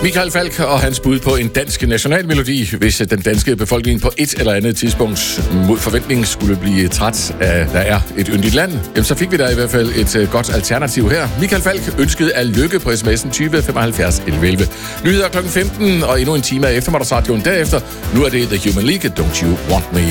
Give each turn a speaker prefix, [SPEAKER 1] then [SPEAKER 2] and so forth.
[SPEAKER 1] Michael Falch og hans bud på en dansk nationalmelodi, hvis den danske befolkning på et eller andet tidspunkt mod forventning skulle blive træt af, der er et yndigt land, jamen så fik vi da i hvert fald et godt alternativ her. Michael Falch ønskede af lykke på sms'en 20 75 11 11. Nyheder kl. 15 og endnu en time af eftermiddagsradioen derefter. Nu er det The Human League, Don't You Want Me.